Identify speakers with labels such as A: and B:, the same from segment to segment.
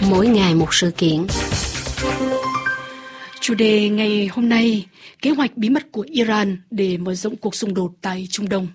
A: Mỗi ngày một sự kiện.
B: Chủ đề ngày hôm nay, kế hoạch bí mật của Iran để mở rộng cuộc xung đột tại Trung Đông.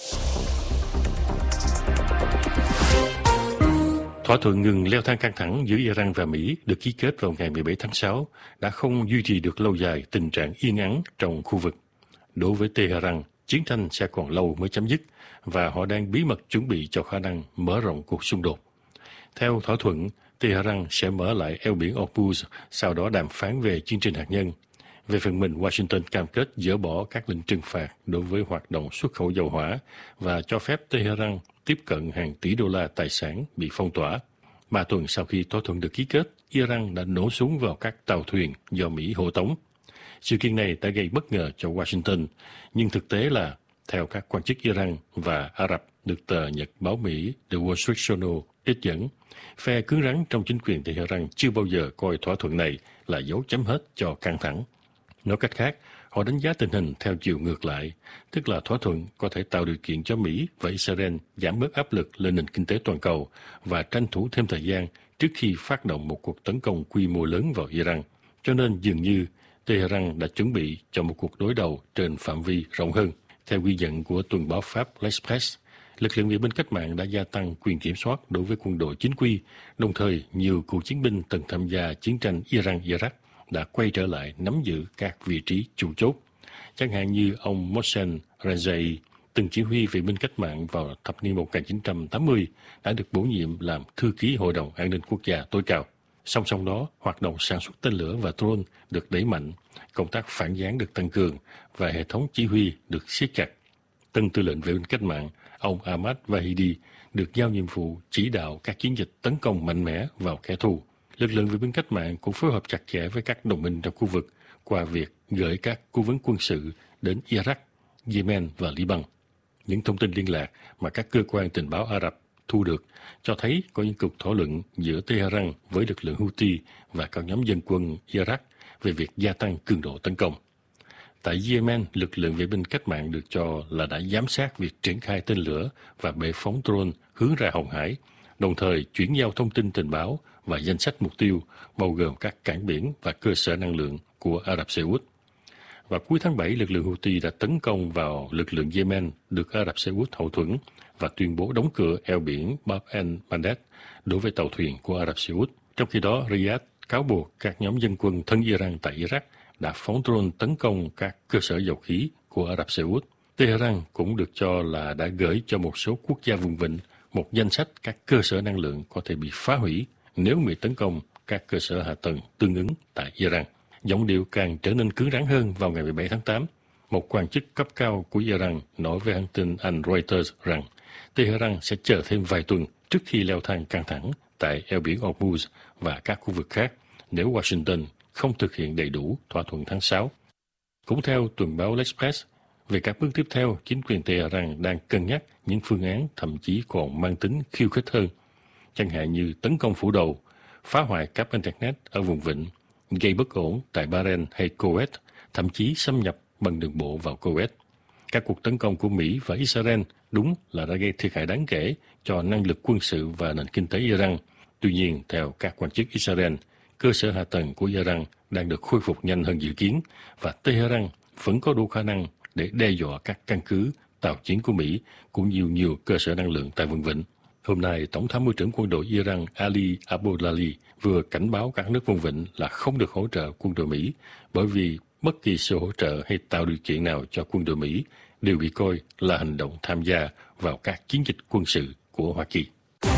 C: Thỏa thuận ngừng leo thang căng thẳng giữa Iran và Mỹ được ký kết vào ngày 17 tháng 6 đã không duy trì được lâu dài tình trạng yên ắng trong khu vực. Đối với Tehran, chiến tranh sẽ còn lâu mới chấm dứt và họ đang bí mật chuẩn bị cho khả năng mở rộng cuộc xung đột. Theo thỏa thuận, Tehran sẽ mở lại eo biển Hormuz, sau đó đàm phán về chương trình hạt nhân. Về phần mình, Washington cam kết dỡ bỏ các lệnh trừng phạt đối với hoạt động xuất khẩu dầu hỏa và cho phép Tehran tiếp cận hàng tỷ đô la tài sản bị phong tỏa. 3 tuần sau khi thỏa thuận được ký kết, Iran đã nổ súng vào các tàu thuyền do Mỹ hộ tống. Sự kiện này đã gây bất ngờ cho Washington, nhưng thực tế là, theo các quan chức Iran và Ả Rập được tờ nhật báo Mỹ The Wall Street Journal trích dẫn, phe cứng rắn trong chính quyền Tehran chưa bao giờ coi thỏa thuận này là dấu chấm hết cho căng thẳng. Nói cách khác, họ đánh giá tình hình theo chiều ngược lại, tức là thỏa thuận có thể tạo điều kiện cho Mỹ và Israel giảm bớt áp lực lên nền kinh tế toàn cầu và tranh thủ thêm thời gian trước khi phát động một cuộc tấn công quy mô lớn vào Iran. Cho nên dường như Tehran đã chuẩn bị cho một cuộc đối đầu trên phạm vi rộng hơn. Theo ghi nhận của tuần báo Pháp L'Express, lực lượng vệ binh cách mạng đã gia tăng quyền kiểm soát đối với quân đội chính quy, đồng thời nhiều cựu chiến binh từng tham gia chiến tranh Iran-Iraq đã quay trở lại nắm giữ các vị trí chủ chốt. Chẳng hạn như ông Mohsen Rezai, từng chỉ huy vệ binh cách mạng vào thập niên 1980, đã được bổ nhiệm làm thư ký Hội đồng An ninh Quốc gia tối cao. Song song đó, hoạt động sản xuất tên lửa và drone được đẩy mạnh, công tác phản gián được tăng cường và hệ thống chỉ huy được siết chặt. Tân tư lệnh vệ binh cách mạng, ông Ahmad Vahidi, được giao nhiệm vụ chỉ đạo các chiến dịch tấn công mạnh mẽ vào kẻ thù. Lực lượng vệ binh cách mạng cũng phối hợp chặt chẽ với các đồng minh trong khu vực qua việc gửi các cố vấn quân sự đến Iraq, Yemen và Liban. Những thông tin liên lạc mà các cơ quan tình báo Ả Rập thu được cho thấy có những cuộc thảo luận giữa Tehran với lực lượng Houthi và các nhóm dân quân Iraq về việc gia tăng cường độ tấn công. Tại Yemen, lực lượng vệ binh cách mạng được cho là đã giám sát việc triển khai tên lửa và bệ phóng drone hướng ra Hồng Hải, đồng thời chuyển giao thông tin tình báo và danh sách mục tiêu, bao gồm các cảng biển và cơ sở năng lượng của Ả Rập Xê Út. Vào cuối tháng 7, lực lượng Houthi đã tấn công vào lực lượng Yemen được Ả Rập Xê Út hậu thuẫn và tuyên bố đóng cửa eo biển Bab el-Mandeb đối với tàu thuyền của Ả Rập Xê Út. Trong khi đó, Riyadh cáo buộc các nhóm dân quân thân Iran tại Iraq đã phóng drone tấn công các cơ sở dầu khí của Ả Rập Xê Út. Tehran cũng được cho là đã gửi cho một số quốc gia vùng vịnh một danh sách các cơ sở năng lượng có thể bị phá hủy nếu Mỹ tấn công các cơ sở hạ tầng tương ứng tại Iran. Giọng điệu càng trở nên cứng rắn hơn vào ngày 17 tháng 8. Một quan chức cấp cao của Iran nói với hãng tin Anh Reuters rằng Tehran sẽ chờ thêm vài tuần trước khi leo thang căng thẳng tại eo biển Hormuz và các khu vực khác nếu Washington không thực hiện đầy đủ thỏa thuận tháng 6. Cũng theo tuần báo L'Express, về các bước tiếp theo, chính quyền Tehran đang cân nhắc những phương án thậm chí còn mang tính khiêu khích hơn, chẳng hạn như tấn công phủ đầu, phá hoại cáp Internet ở vùng vịnh, gây bất ổn tại Bahrain hay Kuwait, thậm chí xâm nhập bằng đường bộ vào Kuwait. Các cuộc tấn công của Mỹ và Israel đúng là đã gây thiệt hại đáng kể cho năng lực quân sự và nền kinh tế Iran. Tuy nhiên, theo các quan chức Israel, cơ sở hạ tầng của Iran đang được khôi phục nhanh hơn dự kiến và Tehran vẫn có đủ khả năng để đe dọa các căn cứ, tàu chiến của Mỹ cũng như nhiều cơ sở năng lượng tại vùng vịnh. Hôm nay, Tổng tham mưu trưởng quân đội Iran Ali Abdolali vừa cảnh báo các nước vùng vịnh là không được hỗ trợ quân đội Mỹ bởi vì bất kỳ sự hỗ trợ hay tạo điều kiện nào cho quân đội Mỹ đều bị coi là hành động tham gia vào các chiến dịch quân sự của Hoa Kỳ.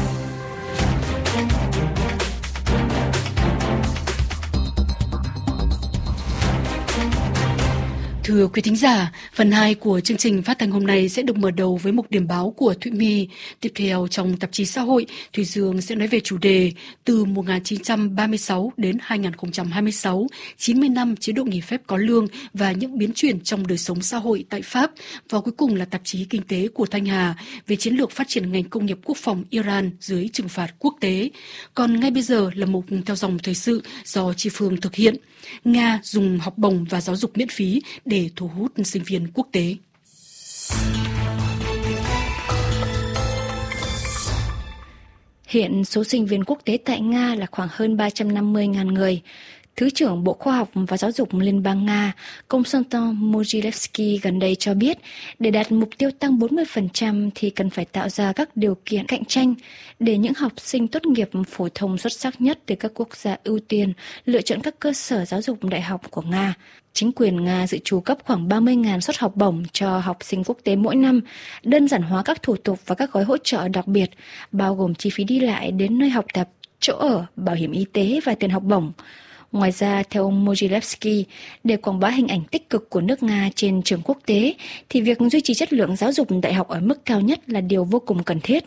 B: Thưa quý thính giả, phần 2 của chương trình phát thanh hôm nay sẽ được mở đầu với mục điểm báo của Thụy My. Tiếp theo trong tạp chí xã hội, Thùy Dương sẽ nói về chủ đề từ 1936 đến 2026, 90 năm chế độ nghỉ phép có lương và những biến chuyển trong đời sống xã hội tại Pháp. Và cuối cùng là tạp chí kinh tế của Thanh Hà về chiến lược phát triển ngành công nghiệp quốc phòng Iran dưới trừng phạt quốc tế. Còn ngay bây giờ là mục theo dòng thời sự do Chi Phương thực hiện. Nga dùng học bổng và giáo dục miễn phí để thu hút sinh viên quốc tế.
A: Hiện số sinh viên quốc tế tại Nga là khoảng hơn 350.000 người. Thứ trưởng Bộ Khoa học và Giáo dục Liên bang Nga, Konstantin Mogilevsky gần đây cho biết, để đạt mục tiêu tăng 40% thì cần phải tạo ra các điều kiện cạnh tranh để những học sinh tốt nghiệp phổ thông xuất sắc nhất từ các quốc gia ưu tiên lựa chọn các cơ sở giáo dục đại học của Nga. Chính quyền Nga dự trù cấp khoảng 30.000 suất học bổng cho học sinh quốc tế mỗi năm, đơn giản hóa các thủ tục và các gói hỗ trợ đặc biệt, bao gồm chi phí đi lại đến nơi học tập, chỗ ở, bảo hiểm y tế và tiền học bổng. Ngoài ra, theo ông Mogilevsky, để quảng bá hình ảnh tích cực của nước Nga trên trường quốc tế, thì việc duy trì chất lượng giáo dục đại học ở mức cao nhất là điều vô cùng cần thiết.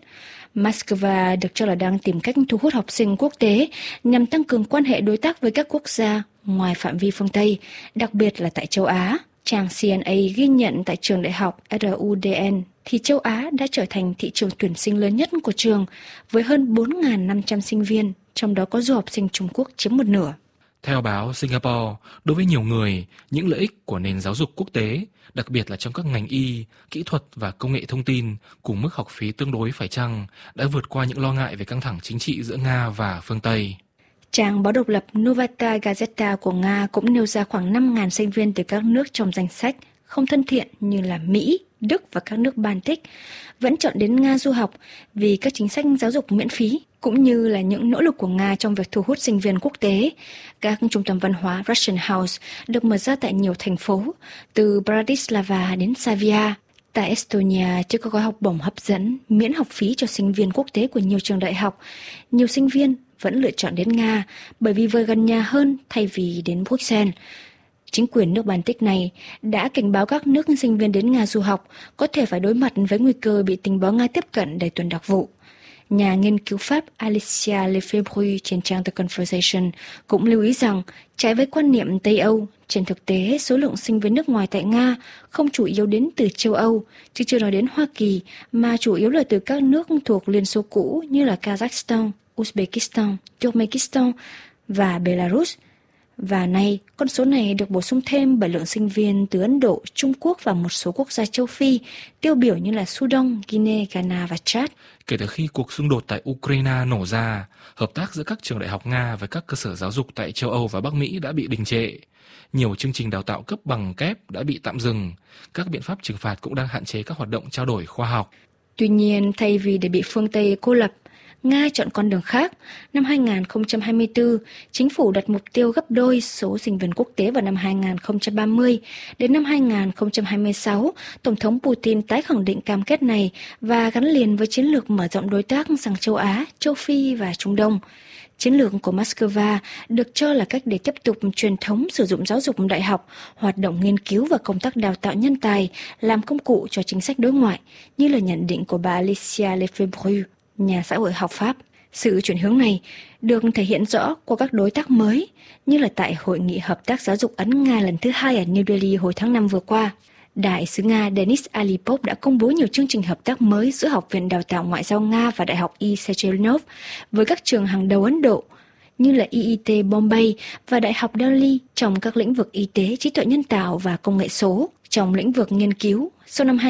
A: Moscow được cho là đang tìm cách thu hút học sinh quốc tế nhằm tăng cường quan hệ đối tác với các quốc gia ngoài phạm vi phương Tây, đặc biệt là tại châu Á. Trang CNA ghi nhận tại trường đại học RUDN thì châu Á đã trở thành thị trường tuyển sinh lớn nhất của trường với hơn 4.500 sinh viên, trong đó có du học sinh Trung Quốc chiếm một nửa.
D: Theo báo Singapore, đối với nhiều người, những lợi ích của nền giáo dục quốc tế, đặc biệt là trong các ngành y, kỹ thuật và công nghệ thông tin, cùng mức học phí tương đối phải chăng, đã vượt qua những lo ngại về căng thẳng chính trị giữa Nga và phương Tây.
A: Trang báo độc lập Novaya Gazeta của Nga cũng nêu ra khoảng 5.000 sinh viên từ các nước trong danh sách không thân thiện như là Mỹ, Đức và các nước Baltic vẫn chọn đến Nga du học vì các chính sách giáo dục miễn phí, cũng như là những nỗ lực của Nga trong việc thu hút sinh viên quốc tế. Các trung tâm văn hóa Russian House được mở ra tại nhiều thành phố, từ Bratislava đến Savia. Tại Estonia chưa có gói học bổng hấp dẫn, miễn học phí cho sinh viên quốc tế của nhiều trường đại học. Nhiều sinh viên vẫn lựa chọn đến Nga bởi vì vừa gần nhà hơn thay vì đến Bruxelles. Chính quyền nước Baltic này đã cảnh báo các nước sinh viên đến Nga du học có thể phải đối mặt với nguy cơ bị tình báo Nga tiếp cận để tuần đặc vụ. Nhà nghiên cứu Pháp Alicia Lefebvre trên trang The Conversation cũng lưu ý rằng, trái với quan niệm Tây Âu, trên thực tế số lượng sinh viên nước ngoài tại Nga không chủ yếu đến từ châu Âu, chứ chưa nói đến Hoa Kỳ, mà chủ yếu là từ các nước thuộc Liên Xô cũ như là Kazakhstan, Uzbekistan, Turkmenistan và Belarus. Và nay, con số này được bổ sung thêm bởi lượng sinh viên từ Ấn Độ, Trung Quốc và một số quốc gia châu Phi, tiêu biểu như là Sudan, Guinea, Ghana và Chad.
D: Kể từ khi cuộc xung đột tại Ukraine nổ ra, hợp tác giữa các trường đại học Nga với các cơ sở giáo dục tại châu Âu và Bắc Mỹ đã bị đình trệ. Nhiều chương trình đào tạo cấp bằng kép đã bị tạm dừng. Các biện pháp trừng phạt cũng đang hạn chế các hoạt động trao đổi khoa học.
A: Tuy nhiên, thay vì để bị phương Tây cô lập, Nga chọn con đường khác. Năm 2024, chính phủ đặt mục tiêu gấp đôi số sinh viên quốc tế vào năm 2030. Đến năm 2026, Tổng thống Putin tái khẳng định cam kết này và gắn liền với chiến lược mở rộng đối tác sang châu Á, châu Phi và Trung Đông. Chiến lược của Moscow được cho là cách để tiếp tục truyền thống sử dụng giáo dục đại học, hoạt động nghiên cứu và công tác đào tạo nhân tài làm công cụ cho chính sách đối ngoại, như là nhận định của bà Alicia Lefebvre, nhà xã hội học Pháp. Sự chuyển hướng này được thể hiện rõ qua các đối tác mới, như là tại Hội nghị Hợp tác Giáo dục Ấn-Nga lần thứ 2 ở New Delhi hồi tháng 5 vừa qua. Đại sứ Nga Denis Alipov đã công bố nhiều chương trình hợp tác mới giữa Học viện Đào tạo Ngoại giao Nga và Đại học E. Sechenov với các trường hàng đầu Ấn Độ, như là IIT Bombay và Đại học Delhi trong các lĩnh vực y tế, trí tuệ nhân tạo và công nghệ số. Trong lĩnh vực nghiên cứu, sau năm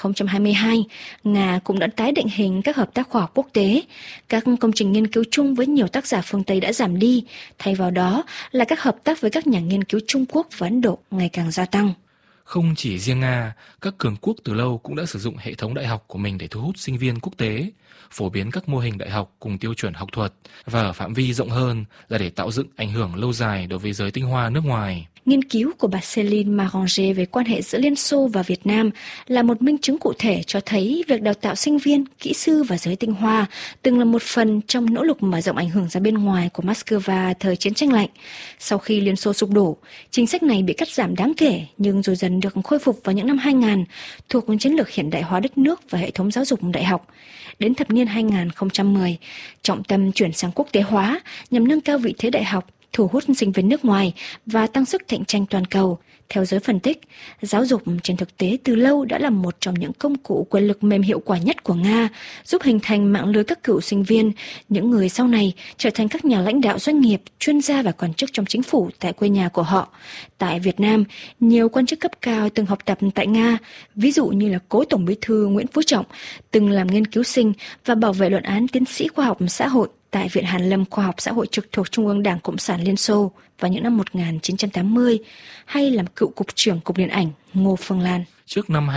A: 2022, Nga cũng đã tái định hình các hợp tác khoa học quốc tế. Các công trình nghiên cứu chung với nhiều tác giả phương Tây đã giảm đi, thay vào đó là các hợp tác với các nhà nghiên cứu Trung Quốc và Ấn Độ ngày càng gia tăng.
D: Không chỉ riêng Nga, các cường quốc từ lâu cũng đã sử dụng hệ thống đại học của mình để thu hút sinh viên quốc tế, phổ biến các mô hình đại học cùng tiêu chuẩn học thuật, và ở phạm vi rộng hơn là để tạo dựng ảnh hưởng lâu dài đối với giới tinh hoa nước ngoài.
A: Nghiên cứu của bà Céline Maranger về quan hệ giữa Liên Xô và Việt Nam là một minh chứng cụ thể cho thấy việc đào tạo sinh viên, kỹ sư và giới tinh hoa từng là một phần trong nỗ lực mở rộng ảnh hưởng ra bên ngoài của Moscow thời chiến tranh lạnh. Sau khi Liên Xô sụp đổ, chính sách này bị cắt giảm đáng kể nhưng rồi dần được khôi phục vào những năm 2000 thuộc chiến lược hiện đại hóa đất nước và hệ thống giáo dục đại học. Đến thập niên 2010, trọng tâm chuyển sang quốc tế hóa nhằm nâng cao vị thế đại học, thu hút sinh viên nước ngoài và tăng sức cạnh tranh toàn cầu. Theo giới phân tích, giáo dục trên thực tế từ lâu đã là một trong những công cụ quyền lực mềm hiệu quả nhất của Nga, giúp hình thành mạng lưới các cựu sinh viên, những người sau này trở thành các nhà lãnh đạo doanh nghiệp, chuyên gia và quan chức trong chính phủ tại quê nhà của họ. Tại Việt Nam, nhiều quan chức cấp cao từng học tập tại Nga, ví dụ như là cố Tổng Bí thư Nguyễn Phú Trọng, từng làm nghiên cứu sinh và bảo vệ luận án tiến sĩ khoa học xã hội tại Viện Hàn lâm Khoa học Xã hội trực thuộc Trung ương Đảng Cộng sản Liên Xô vào những năm 1980, hay làm cựu Cục trưởng Cục Điện ảnh Ngô Phương Lan.
D: Trước năm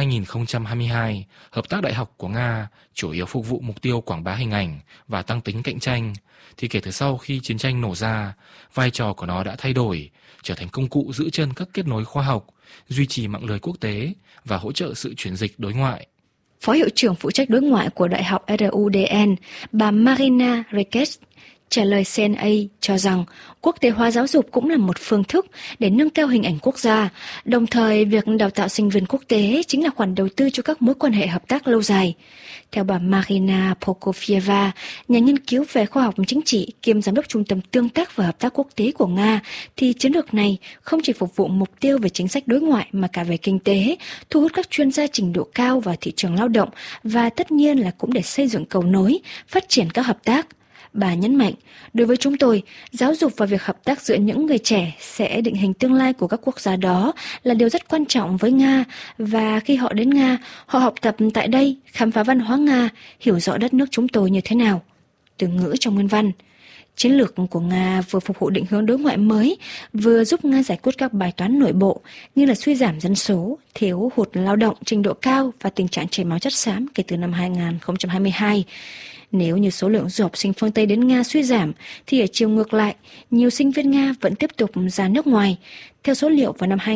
D: 2022, hợp tác đại học của Nga chủ yếu phục vụ mục tiêu quảng bá hình ảnh và tăng tính cạnh tranh, thì kể từ sau khi chiến tranh nổ ra, vai trò của nó đã thay đổi, trở thành công cụ giữ chân các kết nối khoa học, duy trì mạng lưới quốc tế và hỗ trợ sự chuyển dịch đối ngoại.
A: Phó hiệu trưởng phụ trách đối ngoại của Đại học RUDN, bà Marina Rekes, trả lời CNA cho rằng quốc tế hóa giáo dục cũng là một phương thức để nâng cao hình ảnh quốc gia. Đồng thời, việc đào tạo sinh viên quốc tế chính là khoản đầu tư cho các mối quan hệ hợp tác lâu dài. Theo bà Marina Pokofieva, nhà nghiên cứu về khoa học chính trị kiêm giám đốc Trung tâm Tương tác và Hợp tác Quốc tế của Nga, thì chiến lược này không chỉ phục vụ mục tiêu về chính sách đối ngoại mà cả về kinh tế, thu hút các chuyên gia trình độ cao vào thị trường lao động và tất nhiên là cũng để xây dựng cầu nối, phát triển các hợp tác. Bà nhấn mạnh, đối với chúng tôi, giáo dục và việc hợp tác giữa những người trẻ sẽ định hình tương lai của các quốc gia đó là điều rất quan trọng với Nga, và khi họ đến Nga, họ học tập tại đây, khám phá văn hóa Nga, hiểu rõ đất nước chúng tôi như thế nào. Từ ngữ trong nguyên văn. Chiến lược của Nga vừa phục vụ định hướng đối ngoại mới, vừa giúp Nga giải quyết các bài toán nội bộ như là suy giảm dân số, thiếu hụt lao động trình độ cao và tình trạng chảy máu chất xám kể từ năm 2022. Nếu như số lượng du học sinh phương Tây đến Nga suy giảm, thì ở chiều ngược lại, nhiều sinh viên Nga vẫn tiếp tục ra nước ngoài. Theo số liệu vào năm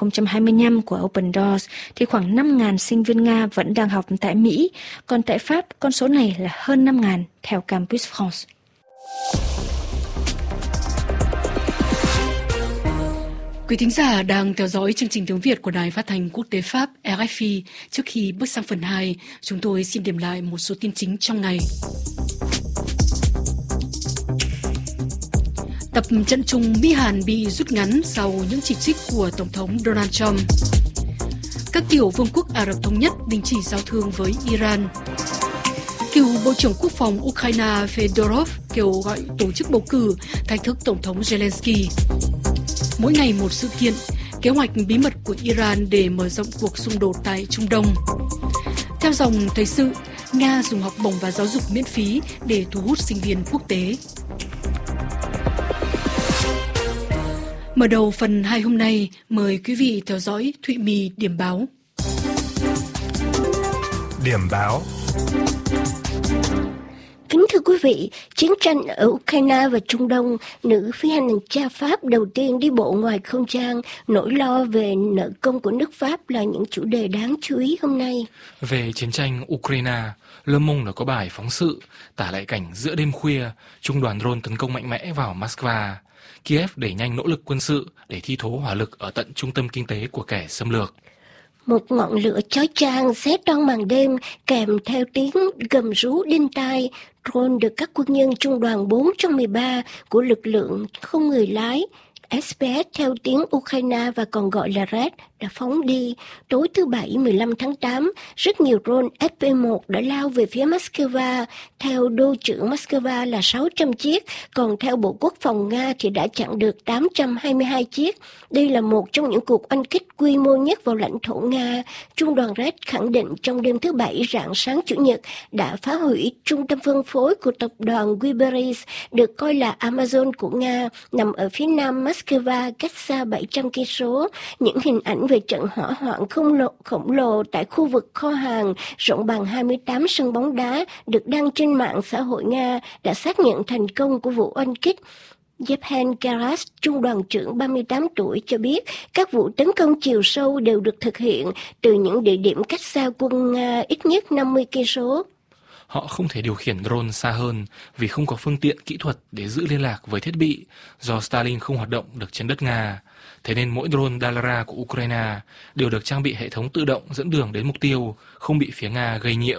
A: 2025 của Open Doors, thì khoảng 5.000 sinh viên Nga vẫn đang học tại Mỹ, còn tại Pháp, con số này là hơn 5.000, theo Campus France.
B: Quý thính giả đang theo dõi chương trình tiếng Việt của Đài Phát thanh Quốc tế Pháp RFI. Trước khi bước sang phần 2, chúng tôi xin điểm lại một số tin chính trong ngày. Tập trận chung Mỹ-Hàn bị rút ngắn sau những chỉ trích của Tổng thống Donald Trump. Các tiểu vương quốc Ả Rập Thống Nhất đình chỉ giao thương với Iran. Cựu Bộ trưởng Quốc phòng Ukraine Fedorov kêu gọi tổ chức bầu cử thách thức Tổng thống Zelensky. Mỗi ngày một sự kiện, kế hoạch bí mật của Iran để mở rộng cuộc xung đột tại Trung Đông. Theo dòng thời sự, Nga dùng học bổng và giáo dục miễn phí để thu hút sinh viên quốc tế. Mở đầu phần 2 hôm nay, mời quý vị theo dõi Thụy My điểm báo.
E: Điểm báo.
F: Kính thưa quý vị, chiến tranh ở Ukraine và Trung Đông, nữ phi hành gia Pháp đầu tiên đi bộ ngoài không gian, nỗi lo về nợ công của nước Pháp là những chủ đề đáng chú ý hôm nay.
D: Về chiến tranh Ukraine, Le Monde đã có bài phóng sự tả lại cảnh giữa đêm khuya, trung đoàn drone tấn công mạnh mẽ vào Moscow. Kiev đẩy nhanh nỗ lực quân sự để thi thố hỏa lực ở tận trung tâm kinh tế của kẻ xâm lược.
F: Một ngọn lửa chói chang xé toang màn đêm kèm theo tiếng gầm rú đinh tai. Drone được các quân nhân trung đoàn 413 của lực lượng không người lái SPS theo tiếng Ukraine và còn gọi là RED đã phóng đi. Tối thứ Bảy 15 tháng 8, rất nhiều drone FP1 đã lao về phía Moscow. Theo đô trưởng Moscow là 600 chiếc, còn theo Bộ Quốc phòng Nga thì đã chặn được 822 chiếc. Đây là một trong những cuộc oanh kích quy mô nhất vào lãnh thổ Nga. Trung đoàn RED khẳng định trong đêm thứ Bảy rạng sáng Chủ nhật đã phá hủy trung tâm phân phối của tập đoàn Weberiz, được coi là Amazon của Nga, nằm ở phía nam Moscow, cách xa 700 cây số. Những hình ảnh về trận hỏa hoạn khổng lồ tại khu vực kho hàng rộng bằng 28 sân bóng đá được đăng trên mạng xã hội Nga đã xác nhận thành công của vụ oanh kích. Yevhen Karas, trung đoàn trưởng 38 tuổi cho biết các vụ tấn công chiều sâu đều được thực hiện từ những địa điểm cách xa quân Nga ít nhất 50 cây số.
D: Họ không thể điều khiển drone xa hơn vì không có phương tiện kỹ thuật để giữ liên lạc với thiết bị do Stalin không hoạt động được trên đất Nga. Thế nên mỗi drone Dalara của Ukraine đều được trang bị hệ thống tự động dẫn đường đến mục tiêu, không bị phía Nga gây nhiễu.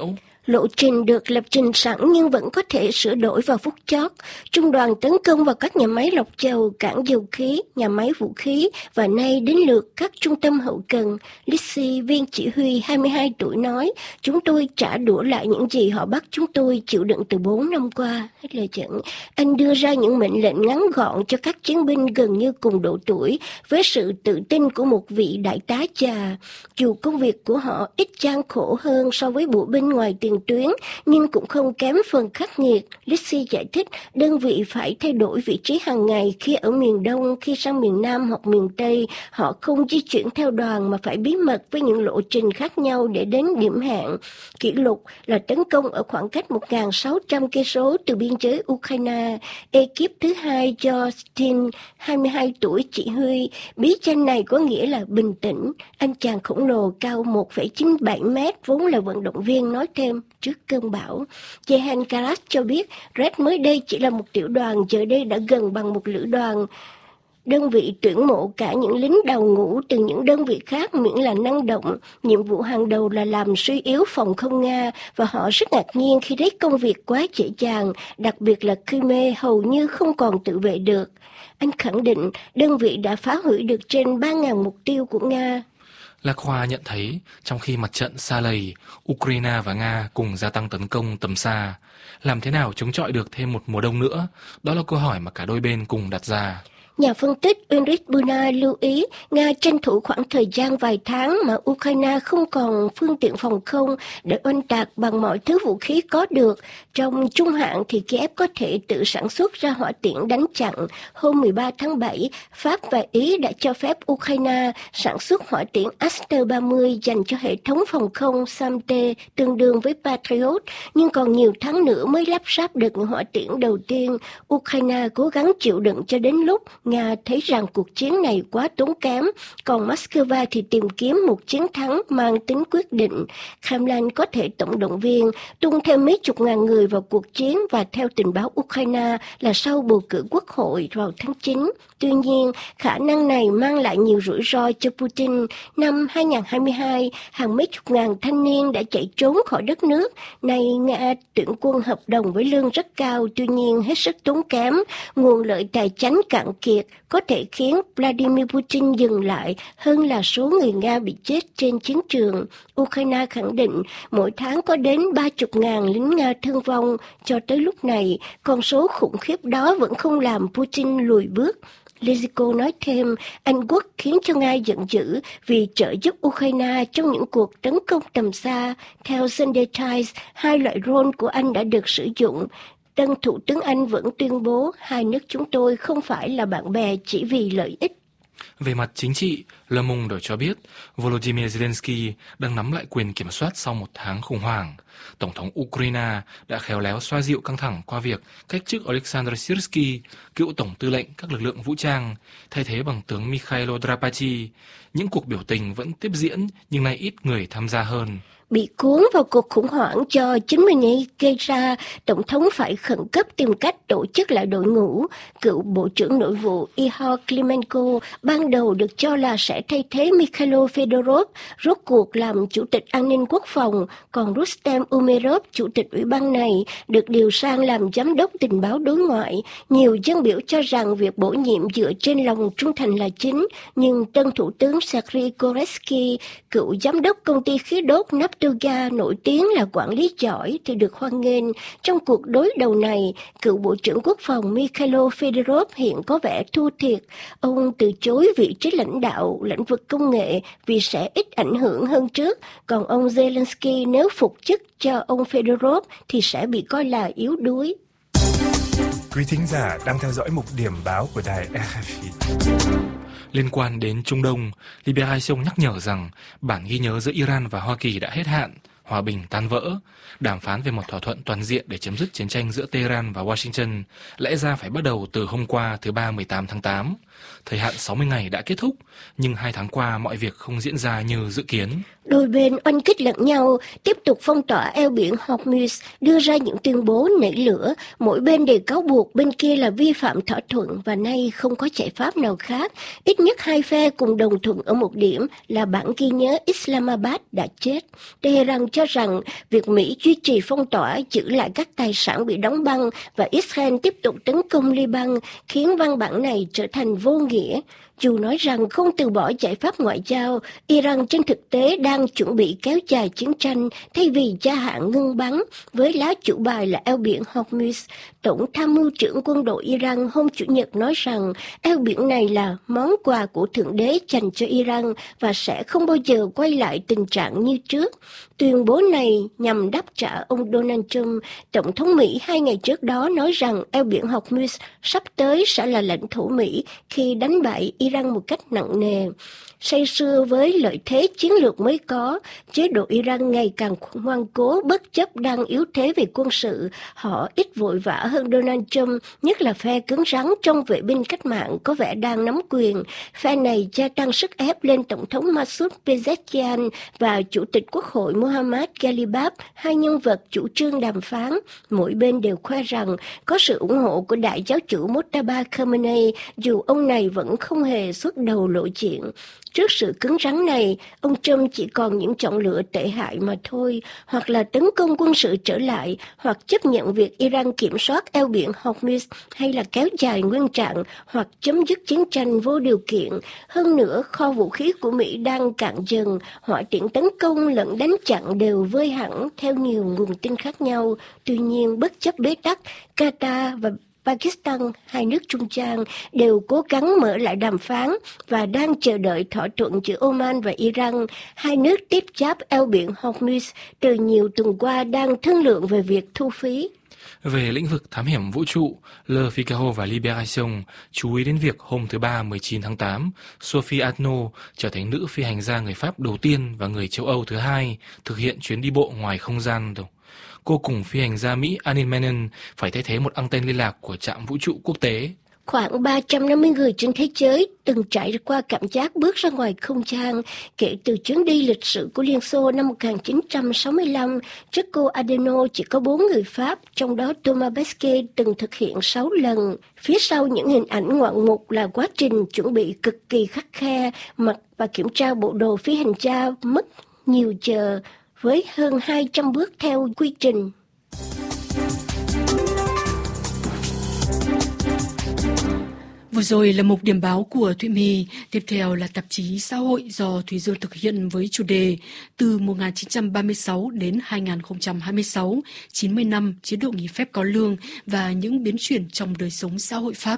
F: Lộ trình được lập trình sẵn nhưng vẫn có thể sửa đổi vào phút chót. Trung đoàn tấn công vào các nhà máy lọc dầu, cảng dầu khí, nhà máy vũ khí và nay đến lượt các trung tâm hậu cần. Lizzie, viên chỉ huy 22 tuổi nói, chúng tôi trả đũa lại những gì họ bắt chúng tôi chịu đựng từ 4 năm qua. Hết lời dẫn. Anh đưa ra những mệnh lệnh ngắn gọn cho các chiến binh gần như cùng độ tuổi với sự tự tin của một vị đại tá già. Dù công việc của họ ít gian khổ hơn so với bộ binh ngoài tiền tuyến, nhưng cũng không kém phần khắc nghiệt. Lizzie giải thích, đơn vị phải thay đổi vị trí hàng ngày khi ở miền Đông, khi sang miền Nam hoặc miền Tây. Họ không di chuyển theo đoàn mà phải bí mật với những lộ trình khác nhau để đến điểm hẹn. Kỷ lục là tấn công ở khoảng cách 1.600 cây số từ biên giới Ukraine. Ekip thứ hai do Steen, 22 tuổi chỉ huy. Bí danh này có nghĩa là bình tĩnh. Anh chàng khổng lồ cao 1,97 mét vốn là vận động viên nói thêm trước cơn bão. Jehan Karas cho biết Red mới đây chỉ là một tiểu đoàn, giờ đây đã gần bằng một lữ đoàn. Đơn vị tuyển mộ cả những lính đầu ngũ từ những đơn vị khác miễn là năng động. Nhiệm vụ hàng đầu là làm suy yếu phòng không Nga và họ rất ngạc nhiên khi thấy công việc quá dễ dàng, đặc biệt là Crimea hầu như không còn tự vệ được. Anh khẳng định đơn vị đã phá hủy được trên 3.000 mục tiêu của Nga.
D: Lacroix nhận thấy, trong khi mặt trận xa lầy, Ukraine và Nga cùng gia tăng tấn công tầm xa, làm thế nào chống chọi được thêm một mùa đông nữa? Đó là câu hỏi mà cả đôi bên cùng đặt ra.
F: Nhà phân tích Ulrich Buna lưu ý Nga tranh thủ khoảng thời gian vài tháng mà Ukraine không còn phương tiện phòng không để oanh tạc bằng mọi thứ vũ khí có được. Trong trung hạn thì Kiev có thể tự sản xuất ra hỏa tiễn đánh chặn. Hôm 13 tháng 7, Pháp và Ý đã cho phép Ukraine sản xuất hỏa tiễn Aster-30 dành cho hệ thống phòng không SAM-T tương đương với Patriot, nhưng còn nhiều tháng nữa mới lắp ráp được những hỏa tiễn đầu tiên. Ukraine cố gắng chịu đựng cho đến lúc Nga thấy rằng cuộc chiến này quá tốn kém, còn Moscow thì tìm kiếm một chiến thắng mang tính quyết định. Kremlin có thể tổng động viên, tung thêm mấy chục ngàn người vào cuộc chiến và theo tình báo Ukraine là sau bầu cử quốc hội vào tháng 9. Tuy nhiên, khả năng này mang lại nhiều rủi ro cho Putin. Năm 2022, hàng mấy chục ngàn thanh niên đã chạy trốn khỏi đất nước. Nay Nga tuyển quân hợp đồng với lương rất cao, tuy nhiên hết sức tốn kém. Nguồn lợi tài chánh cạn kiệt có thể khiến Vladimir Putin dừng lại hơn là số người Nga bị chết trên chiến trường. Ukraine khẳng định mỗi tháng có đến 30.000 lính Nga thương vong. Cho tới lúc này, con số khủng khiếp đó vẫn không làm Putin lùi bước. Liziko nói thêm, Anh Quốc khiến cho Nga giận dữ vì trợ giúp Ukraine trong những cuộc tấn công tầm xa. Theo Sunday Times, 2 loại drone của Anh đã được sử dụng. Tân Thủ tướng Anh vẫn tuyên bố hai nước chúng tôi không phải là bạn bè chỉ vì lợi ích.
D: Về mặt chính trị, Le Monde cho biết Volodymyr Zelensky đang nắm lại quyền kiểm soát sau một tháng khủng hoảng. Tổng thống Ukraine đã khéo léo xoa dịu căng thẳng qua việc cách chức Oleksandr Syrsky, cựu tổng tư lệnh các lực lượng vũ trang, thay thế bằng tướng Mikhailo Drapati. Những cuộc biểu tình vẫn tiếp diễn nhưng nay ít người tham gia hơn.
F: Bị cuốn vào cuộc khủng hoảng do chính mình ấy gây ra, Tổng thống phải khẩn cấp tìm cách tổ chức lại đội ngũ. Cựu Bộ trưởng Nội vụ Ihor Klimenko ban đầu được cho là sẽ thay thế Mikhailo Fedorov, rốt cuộc làm Chủ tịch An ninh Quốc phòng, còn Rustem Umerov, Chủ tịch Ủy ban này, được điều sang làm Giám đốc Tình báo đối ngoại. Nhiều dân biểu cho rằng việc bổ nhiệm dựa trên lòng trung thành là chính, nhưng tân Thủ tướng Sergei Koretsky, cựu Giám đốc công ty khí đốt Naftogaz nổi tiếng là quản lý giỏi thì được hoan nghênh. Trong cuộc đối đầu này, cựu Bộ trưởng Quốc phòng Mikhailo Fedorov hiện có vẻ thua thiệt. Ông từ chối vị trí lãnh đạo lĩnh vực công nghệ vì sẽ ít ảnh hưởng hơn trước, còn ông Zelensky nếu phục chức cho ông Fedorov thì sẽ bị coi là yếu đuối.
E: Quý thính giả đang theo dõi mục điểm báo của đài RFI.
D: Liên quan đến Trung Đông, Libération nhắc nhở rằng bản ghi nhớ giữa Iran và Hoa Kỳ đã hết hạn, hòa bình tan vỡ. Đàm phán về một thỏa thuận toàn diện để chấm dứt chiến tranh giữa Tehran và Washington lẽ ra phải bắt đầu từ hôm qua thứ Ba 18 tháng 8. Thời hạn 60 ngày đã kết thúc, nhưng 2 tháng qua mọi việc không diễn ra như dự kiến.
F: Đôi bên oanh kích lẫn nhau, tiếp tục phong tỏa eo biển Hormuz, đưa ra những tuyên bố nảy lửa. Mỗi bên đều cáo buộc bên kia là vi phạm thỏa thuận và nay không có giải pháp nào khác. Ít nhất hai phe cùng đồng thuận ở một điểm là bản ghi nhớ Islamabad đã chết. Tehran cho cho rằng việc Mỹ duy trì phong tỏa, giữ lại các tài sản bị đóng băng và Israel tiếp tục tấn công Liban khiến văn bản này trở thành vô nghĩa. Dù nói rằng không từ bỏ giải pháp ngoại giao, Iran trên thực tế đang chuẩn bị kéo dài chiến tranh thay vì gia hạn ngưng bắn với lá chủ bài là eo biển Hormuz. Tổng tham mưu trưởng quân đội Iran hôm Chủ nhật nói rằng eo biển này là món quà của Thượng Đế dành cho Iran và sẽ không bao giờ quay lại tình trạng như trước. Tuyên bố này nhằm đáp trả ông Donald Trump, Tổng thống Mỹ 2 ngày trước đó nói rằng eo biển Hormuz sắp tới sẽ là lãnh thổ Mỹ khi đánh bại Iran một cách nặng nề. Say sưa với lợi thế chiến lược mới có, chế độ Iran ngày càng ngoan cố bất chấp đang yếu thế về quân sự. Họ ít vội vã hơn Donald Trump, nhất là phe cứng rắn trong vệ binh cách mạng có vẻ đang nắm quyền. Phe này gia tăng sức ép lên Tổng thống Masoud Pezeshkian và Chủ tịch Quốc hội Mohammad Ghalibaf, hai nhân vật chủ trương đàm phán. Mỗi bên đều khoe rằng có sự ủng hộ của đại giáo chủ Mojtaba Khamenei, dù ông này vẫn không hề xuất đầu lộ diện. Trước sự cứng rắn này, ông Trump chỉ còn những chọn lựa tệ hại mà thôi, hoặc là tấn công quân sự trở lại, hoặc chấp nhận việc Iran kiểm soát eo biển Hormuz, hay là kéo dài nguyên trạng, hoặc chấm dứt chiến tranh vô điều kiện. Hơn nữa, kho vũ khí của Mỹ đang cạn dần, hỏa tiễn tấn công lẫn đánh chặn đều vơi hẳn theo nhiều nguồn tin khác nhau. Tuy nhiên, bất chấp bế tắc, Qatar và Pakistan, hai nước trung gian, đều cố gắng mở lại đàm phán và đang chờ đợi thỏa thuận giữa Oman và Iran. Hai nước tiếp giáp eo biển Hormuz từ nhiều tuần qua đang thương lượng về việc thu phí.
D: Về lĩnh vực thám hiểm vũ trụ, Le Figaro và Libération chú ý đến việc hôm thứ Ba 19 tháng 8, Sophie Arnaud trở thành nữ phi hành gia người Pháp đầu tiên và người châu Âu thứ hai thực hiện chuyến đi bộ ngoài không gian. Cô cùng phi hành gia Mỹ Anil Menon phải thay thế một ăng-ten liên lạc của trạm vũ trụ quốc tế.
F: Khoảng 350 người trên thế giới từng trải qua cảm giác bước ra ngoài không gian kể từ chuyến đi lịch sử của Liên Xô năm 1965. Trước cô Adeno chỉ có 4 người Pháp, trong đó Thomas Pesquet từng thực hiện 6 lần. Phía sau những hình ảnh ngoạn mục là quá trình chuẩn bị cực kỳ khắt khe, mặc và kiểm tra bộ đồ phi hành gia mất nhiều giờ với hơn 200 bước theo quy trình.
B: Vừa rồi là mục điểm báo của Thụy My, tiếp theo là tạp chí xã hội do Thúy Dương thực hiện với chủ đề từ 1936 đến 2026, 90 năm chế độ nghỉ phép có lương và những biến chuyển trong đời sống xã hội Pháp.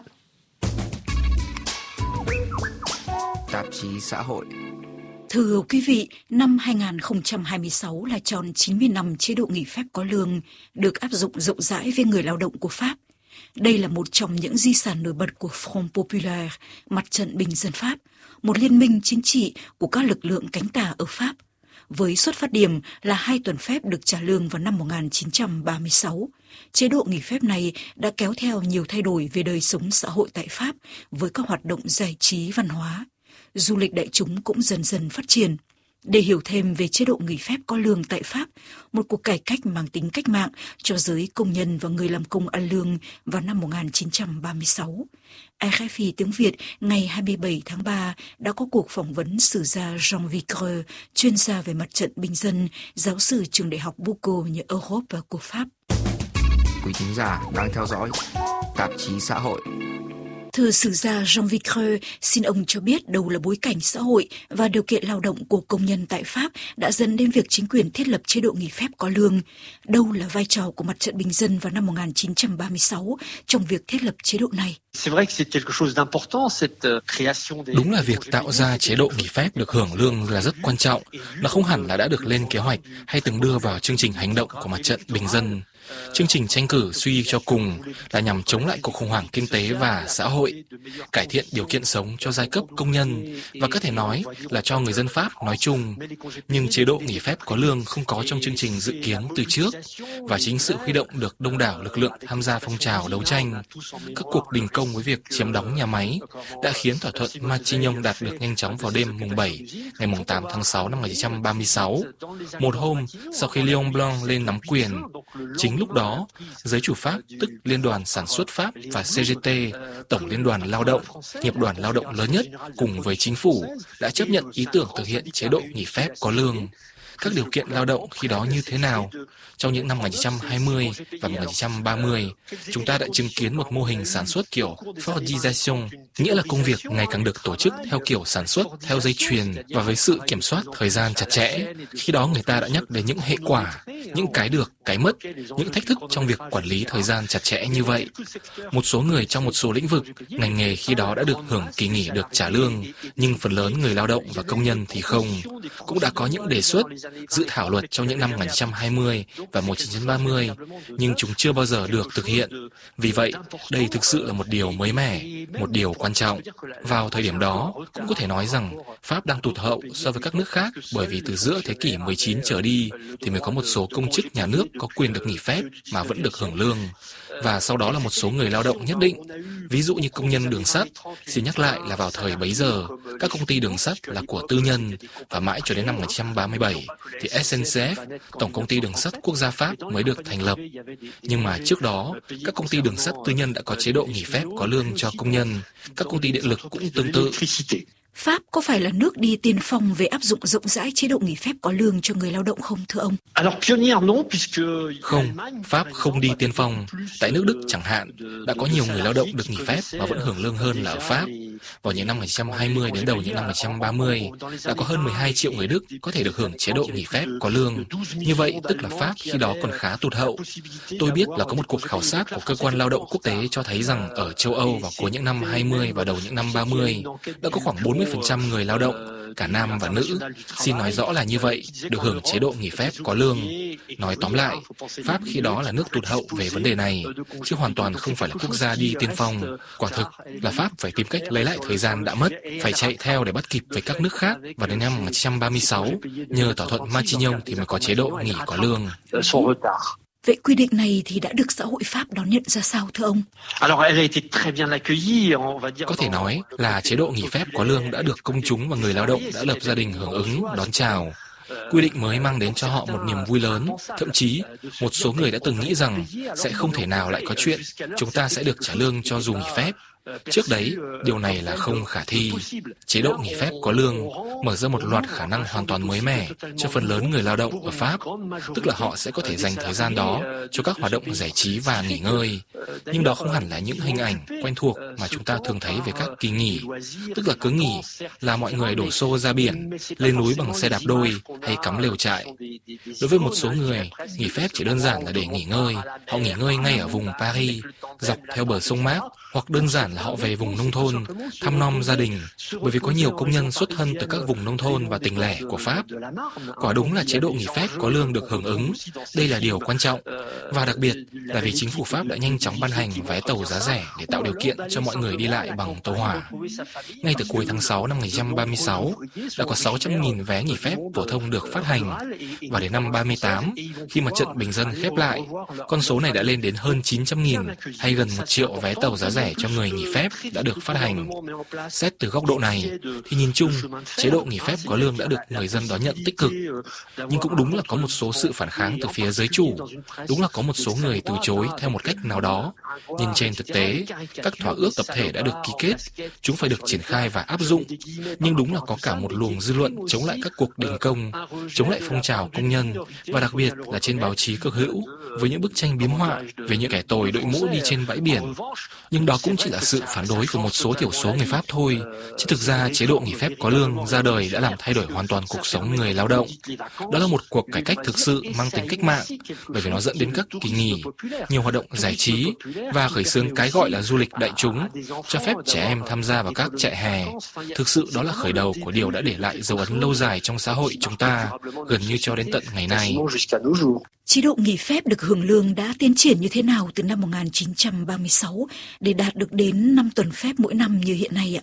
G: Tạp chí xã hội.
H: Thưa quý vị, năm 2026 là tròn 90 năm chế độ nghỉ phép có lương được áp dụng rộng rãi với người lao động của Pháp. Đây là một trong những di sản nổi bật của Front Populaire, Mặt trận Bình dân Pháp, một liên minh chính trị của các lực lượng cánh tả ở Pháp. Với xuất phát điểm là 2 tuần phép được trả lương vào năm 1936, chế độ nghỉ phép này đã kéo theo nhiều thay đổi về đời sống xã hội tại Pháp với các hoạt động giải trí văn hóa. Du lịch đại chúng cũng dần dần phát triển. Để hiểu thêm về chế độ nghỉ phép có lương tại Pháp, một cuộc cải cách mang tính cách mạng cho giới công nhân và người làm công ăn lương vào năm 1936, RFI tiếng Việt ngày 27 tháng 3 đã có cuộc phỏng vấn sử gia Jean Vicre, chuyên gia về mặt trận bình dân, giáo sư trường đại học Bourgogne Europe của Pháp.
G: Quý thính giả đang theo dõi tạp chí xã hội.
H: Thưa sử gia Jean Vicre, xin ông cho biết đâu là bối cảnh xã hội và điều kiện lao động của công nhân tại Pháp đã dẫn đến việc chính quyền thiết lập chế độ nghỉ phép có lương? Đâu là vai trò của mặt trận bình dân vào năm 1936 trong việc thiết lập chế độ này?
D: Đúng là việc tạo ra chế độ nghỉ phép được hưởng lương là rất quan trọng. Nó không hẳn là đã được lên kế hoạch hay từng đưa vào chương trình hành động của mặt trận bình dân. Chương trình tranh cử suy cho cùng là nhằm chống lại cuộc khủng hoảng kinh tế và xã hội, cải thiện điều kiện sống cho giai cấp công nhân và có thể nói là cho người dân Pháp nói chung. Nhưng chế độ nghỉ phép có lương không có trong chương trình dự kiến từ trước và chính sự huy động được đông đảo lực lượng tham gia phong trào đấu tranh, các cuộc đình công với việc chiếm đóng nhà máy đã khiến thỏa thuận Matignon đạt được nhanh chóng vào đêm mùng 7, ngày mùng 8 tháng 6 năm 1936, một hôm sau khi Léon Blanc lên nắm quyền. Chính lúc đó, giới chủ Pháp, tức Liên đoàn Sản xuất Pháp và CGT, Tổng Liên đoàn Lao động, nghiệp đoàn lao động lớn nhất cùng với chính phủ, đã chấp nhận ý tưởng thực hiện chế độ nghỉ phép có lương. các điều kiện lao động khi đó như thế nào. Trong những năm 1920 và 1930, chúng ta đã chứng kiến một mô hình sản xuất kiểu Fordisation, nghĩa là công việc ngày càng được tổ chức theo kiểu sản xuất theo dây chuyền và với sự kiểm soát thời gian chặt chẽ. Khi đó người ta đã nhắc đến những hệ quả, những cái được, cái mất, những thách thức trong việc quản lý thời gian chặt chẽ như vậy. Một số người trong một số lĩnh vực, ngành nghề khi đó đã được hưởng kỳ nghỉ được trả lương, nhưng phần lớn người lao động và công nhân thì không. Cũng đã có những đề xuất, dự thảo luật trong những năm 1920 và 1930, nhưng chúng chưa bao giờ được thực hiện. Vì vậy, đây thực sự là một điều mới mẻ, một điều quan trọng. Vào thời điểm đó, cũng có thể nói rằng Pháp đang tụt hậu so với các nước khác bởi vì từ giữa thế kỷ 19 trở đi thì mới có một số công chức nhà nước có quyền được nghỉ phép mà vẫn được hưởng lương. Và sau đó là một số người lao động nhất định, ví dụ như công nhân đường sắt. Xin nhắc lại là vào thời bấy giờ, các công ty đường sắt là của tư nhân và mãi cho đến năm 1937 thì SNCF, Tổng công ty đường sắt quốc gia Pháp mới được thành lập. Nhưng mà trước đó, các công ty đường sắt tư nhân đã có chế độ nghỉ phép có lương cho công nhân. Các công ty điện lực cũng tương tự.
H: Pháp có phải là nước đi tiên phong về áp dụng rộng rãi chế độ nghỉ phép có lương cho người lao động không thưa ông?
D: Không, Pháp không đi tiên phong. Tại nước Đức chẳng hạn, đã có nhiều người lao động được nghỉ phép và vẫn hưởng lương hơn là ở Pháp. Vào những năm 1920 đến đầu những năm 1930, đã có hơn 12 triệu người Đức có thể được hưởng chế độ nghỉ phép có lương. Như vậy, tức là Pháp khi đó còn khá tụt hậu. Tôi biết là có một cuộc khảo sát của Cơ quan Lao động Quốc tế cho thấy rằng ở châu Âu vào cuối những năm 20 và đầu những năm 30, đã có khoảng 40% người lao động, cả nam và nữ, xin nói rõ là như vậy, được hưởng chế độ nghỉ phép có lương. Nói tóm lại, Pháp khi đó là nước tụt hậu về vấn đề này, chứ hoàn toàn không phải là quốc gia đi tiên phong. Quả thực là Pháp phải tìm cách lấy lại thời gian đã mất, phải chạy theo để bắt kịp với các nước khác, và đến năm 1936, nhờ thỏa thuận Matignon thì mới có chế độ nghỉ có lương.
H: Vậy quy định này thì đã được xã hội Pháp đón nhận ra sao thưa ông?
D: Có thể nói là chế độ nghỉ phép có lương đã được công chúng và người lao động đã lập gia đình hưởng ứng, đón chào. Quy định mới mang đến cho họ một niềm vui lớn, thậm chí một số người đã từng nghĩ rằng sẽ không thể nào lại có chuyện chúng ta sẽ được trả lương cho dù nghỉ phép. Trước đấy, điều này là không khả thi. Chế độ nghỉ phép có lương mở ra một loạt khả năng hoàn toàn mới mẻ cho phần lớn người lao động ở Pháp, tức là họ sẽ có thể dành thời gian đó cho các hoạt động giải trí và nghỉ ngơi. Nhưng đó không hẳn là những hình ảnh quen thuộc mà chúng ta thường thấy về các kỳ nghỉ, tức là cứ nghỉ là mọi người đổ xô ra biển, lên núi bằng xe đạp đôi hay cắm lều trại. Đối với một số người, nghỉ phép chỉ đơn giản là để nghỉ ngơi. Họ nghỉ ngơi ngay ở vùng Paris, dọc theo bờ sông Mác, hoặc đơn giản là họ về vùng nông thôn, thăm nom gia đình, bởi vì có nhiều công nhân xuất thân từ các vùng nông thôn và tỉnh lẻ của Pháp. Quả đúng là chế độ nghỉ phép có lương được hưởng ứng, đây là điều quan trọng, và đặc biệt là vì chính phủ Pháp đã nhanh chóng ban hành vé tàu giá rẻ để tạo điều kiện cho mọi người đi lại bằng tàu hỏa. Ngay từ cuối tháng 6 năm 1936, đã có 600.000 vé nghỉ phép phổ thông được phát hành, và đến năm 38, khi mà trận bình dân khép lại, con số này đã lên đến hơn 900.000, hay gần 1 triệu vé tàu giá rẻ cho người nghỉ phép đã được phát hành. Xét từ góc độ này, thì nhìn chung, chế độ nghỉ phép có lương đã được người dân đón nhận tích cực. Nhưng cũng đúng là có một số sự phản kháng từ phía giới chủ. Đúng là có một số người từ chối theo một cách nào đó. Nhưng trên thực tế, các thỏa ước tập thể đã được ký kết, chúng phải được triển khai và áp dụng. Nhưng đúng là có cả một luồng dư luận chống lại các cuộc đình công, chống lại phong trào công nhân, và đặc biệt là trên báo chí cực hữu, với những bức tranh biếm họa về những kẻ tồi đội mũ đi trên bãi biển. Nhưng đó cũng chỉ là sự phản đối của một số thiểu số người Pháp thôi, chứ thực ra chế độ nghỉ phép có lương ra đời đã làm thay đổi hoàn toàn cuộc sống người lao động. Đó là một cuộc cải cách thực sự mang tính cách mạng, bởi vì nó dẫn đến các kỳ nghỉ, nhiều hoạt động giải trí và khởi xướng cái gọi là du lịch đại chúng, cho phép trẻ em tham gia vào các trại hè. Thực sự đó là khởi đầu của điều đã để lại dấu ấn lâu dài trong xã hội chúng ta, gần như cho đến tận ngày nay.
H: Chế độ nghỉ phép được hưởng lương đã tiến triển như thế nào từ năm 1936 để đạt được đến 5 tuần phép mỗi năm như hiện nay ạ?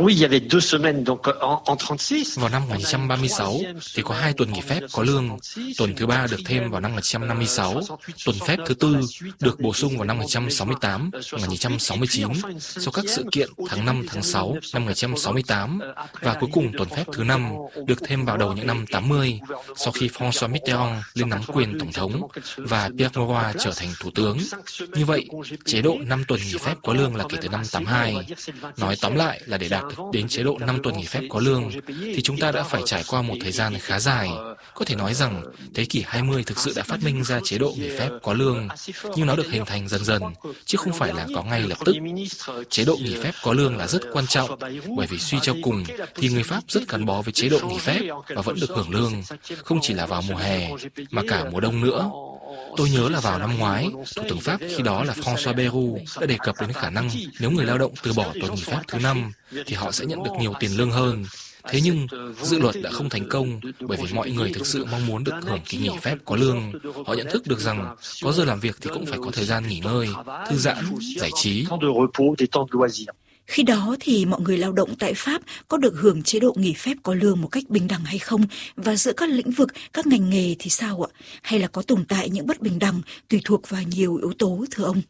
D: Vào năm 1936 thì có 2 tuần nghỉ phép có lương, tuần thứ 3 được thêm vào năm 1956, tuần phép thứ 4 được bổ sung vào năm 1968 và 1969 sau các sự kiện tháng 5, tháng 6 năm 1968, và cuối cùng tuần phép thứ 5 được thêm vào đầu những năm 80 sau khi François Mitterrand lên nắm quyền tổng thống và Pierre Mauroy trở thành thủ tướng. Như vậy, chế độ 5 tuần nghỉ phép có lương là kể từ năm 82. Nói tóm lại là để đạt được đến chế độ 5 tuần nghỉ phép có lương, thì chúng ta đã phải trải qua một thời gian khá dài. Có thể nói rằng, thế kỷ 20 thực sự đã phát minh ra chế độ nghỉ phép có lương, nhưng nó được hình thành dần dần, chứ không phải là có ngay lập tức. Chế độ nghỉ phép có lương là rất quan trọng, bởi vì suy cho cùng thì người Pháp rất gắn bó với chế độ nghỉ phép và vẫn được hưởng lương, không chỉ là vào mùa hè, mà cả mùa đông nữa. Tôi nhớ là vào năm ngoái, Thủ tướng Pháp khi đó là François Bayrou đã đề cập đến khả năng nếu người lao động từ bỏ tuần nghỉ phép thứ 5 thì họ sẽ nhận được nhiều tiền lương hơn. Thế nhưng, dự luật đã không thành công bởi vì mọi người thực sự mong muốn được hưởng kỳ nghỉ phép có lương. Họ nhận thức được rằng có giờ làm việc thì cũng phải có thời gian nghỉ ngơi, thư giãn, giải trí.
H: Khi đó thì mọi người lao động tại Pháp có được hưởng chế độ nghỉ phép có lương một cách bình đẳng hay không? Và giữa các lĩnh vực, các ngành nghề thì sao ạ? Hay là có tồn tại những bất bình đẳng tùy thuộc vào nhiều yếu tố, thưa ông?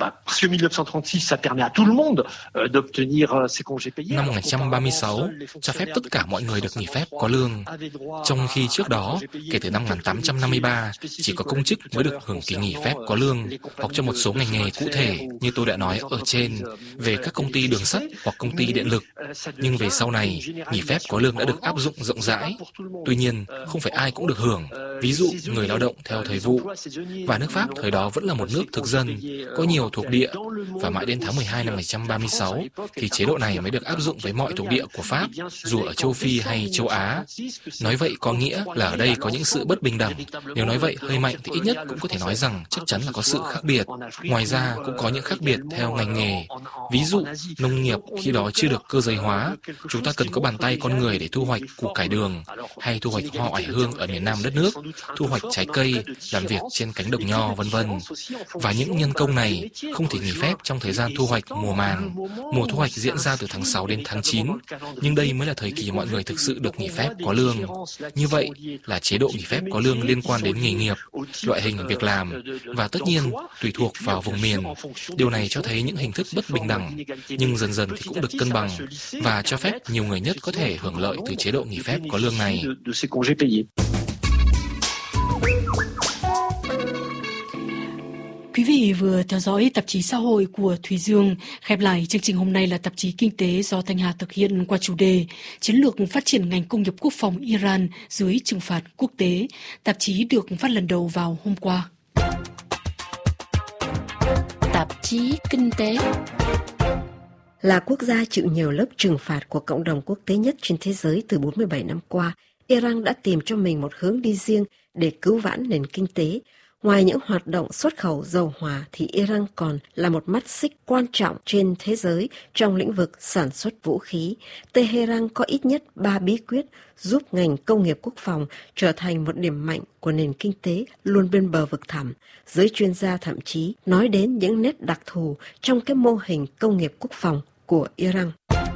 D: Năm 1936 cho phép tất cả mọi người được nghỉ phép có lương, trong khi trước đó, kể từ năm 1853, chỉ có công chức mới được hưởng kỳ nghỉ phép có lương, hoặc cho một số ngành nghề cụ thể như tôi đã nói ở trên, về các công ty đường sắt hoặc công ty điện lực. Nhưng về sau này, nghỉ phép có lương đã được áp dụng rộng rãi. Tuy nhiên, không phải ai cũng được hưởng, ví dụ người lao động theo thời vụ. Và nước Pháp thời đó vẫn là một nước thực dân, có nhiều thuộc địa, và mãi đến tháng 12 năm 1936 thì chế độ này mới được áp dụng với mọi thuộc địa của Pháp, dù ở châu Phi hay châu Á. Nói vậy có nghĩa là ở đây có những sự bất bình đẳng. Nếu nói vậy hơi mạnh thì ít nhất cũng có thể nói rằng chắc chắn là có sự khác biệt. Ngoài ra cũng có những khác biệt theo ngành nghề. Ví dụ, nông nghiệp khi đó chưa được cơ giới hóa, chúng ta cần có bàn tay con người để thu hoạch củ cải đường, hay thu hoạch hoa oải hương ở miền Nam đất nước, thu hoạch trái cây, làm việc trên cánh đồng nho, vân vân. Và những nhân công này không thể nghỉ phép trong thời gian thu hoạch mùa màng. Mùa thu hoạch diễn ra từ tháng 6 đến tháng 9, nhưng đây mới là thời kỳ mọi người thực sự được nghỉ phép có lương. Như vậy là chế độ nghỉ phép có lương liên quan đến nghề nghiệp, loại hình việc làm, và tất nhiên tùy thuộc vào vùng miền. Điều này cho thấy những hình thức bất bình đẳng, nhưng dần dần thì cũng được cân bằng và cho phép nhiều người nhất có thể hưởng lợi từ chế độ nghỉ phép có lương này.
B: Quý vị vừa theo dõi tạp chí xã hội của Thùy Dương. Khép lại chương trình hôm nay là tạp chí kinh tế do Thanh Hà thực hiện qua chủ đề Chiến lược phát triển ngành công nghiệp quốc phòng Iran dưới trừng phạt quốc tế. Tạp chí được phát lần đầu vào hôm qua.
A: Tạp chí kinh tế.
F: Là quốc gia chịu nhiều lớp trừng phạt của cộng đồng quốc tế nhất trên thế giới từ 47 năm qua, Iran đã tìm cho mình một hướng đi riêng để cứu vãn nền kinh tế. Ngoài những hoạt động xuất khẩu dầu hỏa thì Iran còn là một mắt xích quan trọng trên thế giới trong lĩnh vực sản xuất vũ khí. Tehran có ít nhất 3 bí quyết giúp ngành công nghiệp quốc phòng trở thành một điểm mạnh của nền kinh tế luôn bên bờ vực thẳm. Giới chuyên gia thậm chí nói đến những nét đặc thù trong cái mô hình công nghiệp quốc phòng của Iran.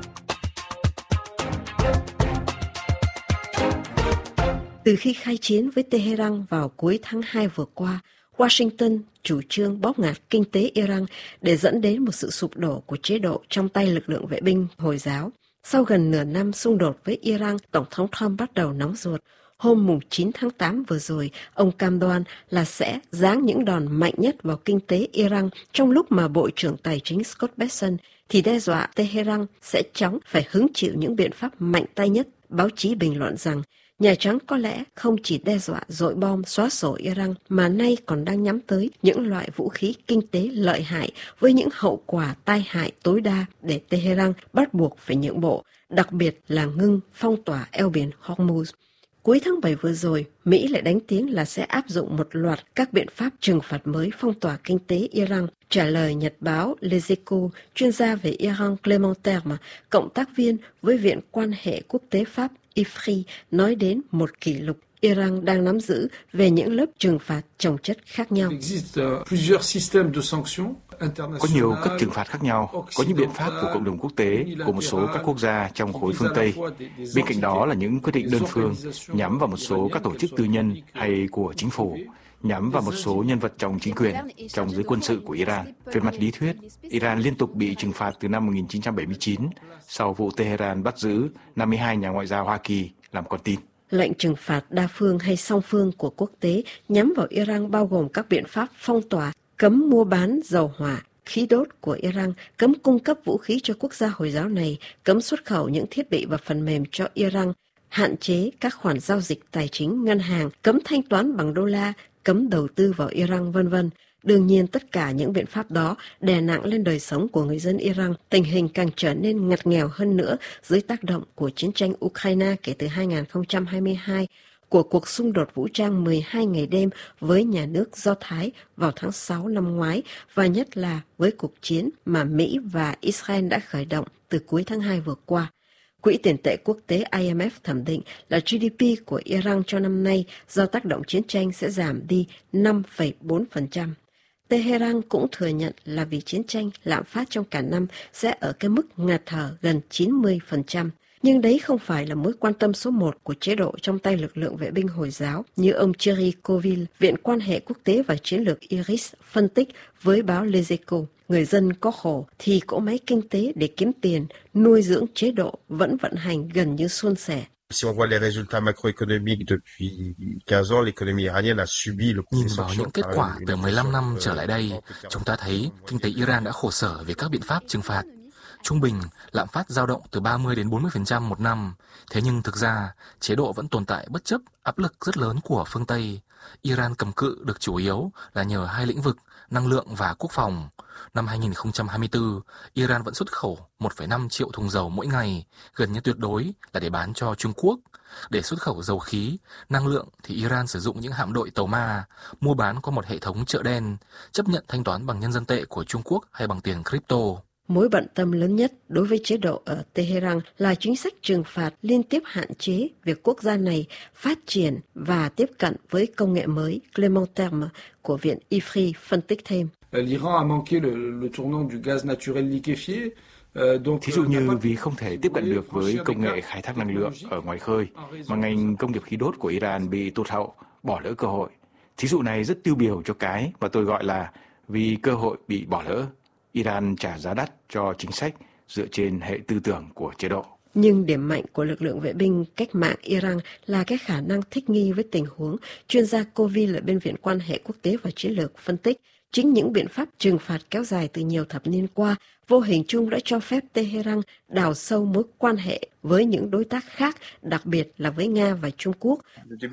F: Từ khi khai chiến với Tehran vào cuối tháng 2 vừa qua, Washington chủ trương bóp nghẹt kinh tế Iran để dẫn đến một sự sụp đổ của chế độ trong tay lực lượng vệ binh Hồi giáo. Sau gần nửa năm xung đột với Iran, Tổng thống Trump bắt đầu nóng ruột. Hôm 9 tháng 8 vừa rồi, ông cam đoan là sẽ giáng những đòn mạnh nhất vào kinh tế Iran trong lúc mà Bộ trưởng Tài chính Scott Bessent thì đe dọa Tehran sẽ chóng phải hứng chịu những biện pháp mạnh tay nhất. Báo chí bình luận rằng Nhà Trắng có lẽ không chỉ đe dọa dội bom xóa sổ Iran mà nay còn đang nhắm tới những loại vũ khí kinh tế lợi hại với những hậu quả tai hại tối đa để Tehran bắt buộc phải nhượng bộ, đặc biệt là ngưng phong tỏa eo biển Hormuz. Cuối tháng 7 vừa rồi, Mỹ lại đánh tiếng là sẽ áp dụng một loạt các biện pháp trừng phạt mới phong tỏa kinh tế Iran. Trả lời nhật báo Les Echos, chuyên gia về Iran Clément Terme, cộng tác viên với Viện Quan hệ Quốc tế Pháp IFRI, nói đến một kỷ lục Iran đang nắm giữ về những lớp trừng phạt chồng chất khác nhau.
G: Có nhiều cấp trừng phạt khác nhau, có những biện pháp của cộng đồng quốc tế, của một số các quốc gia trong khối phương Tây. Bên cạnh đó là những quyết định đơn phương nhắm vào một số các tổ chức tư nhân hay của chính phủ, nhắm vào một số nhân vật trong chính quyền, trong giới quân sự của Iran. Về mặt lý thuyết, Iran liên tục bị trừng phạt từ năm 1979, sau vụ Tehran bắt giữ 52 nhà ngoại giao Hoa Kỳ làm con tin.
F: Lệnh trừng phạt đa phương hay song phương của quốc tế nhắm vào Iran bao gồm các biện pháp phong tỏa, cấm mua bán dầu hỏa,
I: khí đốt của Iran, cấm cung cấp vũ khí cho quốc gia Hồi giáo này, cấm xuất khẩu những thiết bị và phần mềm cho Iran, hạn chế các khoản giao dịch tài chính ngân hàng, cấm thanh toán bằng đô la, cấm đầu tư vào Iran, v.v. Đương nhiên, tất cả những biện pháp đó đè nặng lên đời sống của người dân Iran. Tình hình càng trở nên ngặt nghèo hơn nữa dưới tác động của chiến tranh Ukraine kể từ 2022, của cuộc xung đột vũ trang 12 ngày đêm với nhà nước Do Thái vào tháng 6 năm ngoái, và nhất là với cuộc chiến mà Mỹ và Israel đã khởi động từ cuối tháng 2 vừa qua. Quỹ tiền tệ quốc tế IMF thẩm định là GDP của Iran cho năm nay do tác động chiến tranh sẽ giảm đi 5,4%. Tehran cũng thừa nhận là vì chiến tranh, lạm phát trong cả năm sẽ ở cái mức ngạt thở gần 90%. Nhưng đấy không phải là mối quan tâm số 1 của chế độ trong tay lực lượng vệ binh Hồi giáo, như ông Thierry Coville, Viện Quan hệ Quốc tế và Chiến lược IRIS, phân tích với báo Les Echos. Người dân có khổ thì cỗ máy kinh tế để kiếm tiền, nuôi dưỡng chế độ vẫn vận hành gần như suôn sẻ.
D: Nhìn vào những kết quả từ 15 năm trở lại đây, chúng ta thấy kinh tế Iran đã khổ sở vì các biện pháp trừng phạt. Trung bình, lạm phát dao động từ 30 đến 40% một năm. Thế nhưng thực ra, chế độ vẫn tồn tại bất chấp áp lực rất lớn của phương Tây. Iran cầm cự được chủ yếu là nhờ hai lĩnh vực, năng lượng và quốc phòng. Năm 2024, Iran vẫn xuất khẩu 1,5 triệu thùng dầu mỗi ngày, gần như tuyệt đối là để bán cho Trung Quốc. Để xuất khẩu dầu khí, năng lượng thì Iran sử dụng những hạm đội tàu ma, mua bán qua một hệ thống chợ đen, chấp nhận thanh toán bằng nhân dân tệ của Trung Quốc hay bằng tiền crypto.
I: Mối bận tâm lớn nhất đối với chế độ ở Tehran là chính sách trừng phạt liên tiếp hạn chế việc quốc gia này phát triển và tiếp cận với công nghệ mới. Clément Terme của Viện IFRI phân tích thêm.
G: Thí dụ như vì không thể tiếp cận được với công nghệ khai thác năng lượng ở ngoài khơi, mà ngành công nghiệp khí đốt của Iran bị tụt hậu, bỏ lỡ cơ hội. Thí dụ này rất tiêu biểu cho cái mà tôi gọi là vì cơ hội bị bỏ lỡ. Iran trả giá đắt cho chính sách dựa trên hệ tư tưởng của chế độ.
I: Nhưng điểm mạnh của lực lượng vệ binh cách mạng Iran là cái khả năng thích nghi với tình huống. Chuyên gia Coville ở bên Viện Quan hệ Quốc tế và Chiến lược phân tích, chính những biện pháp trừng phạt kéo dài từ nhiều thập niên qua vô hình chung đã cho phép Tehran đào sâu mối quan hệ với những đối tác khác, đặc biệt là với Nga và Trung Quốc.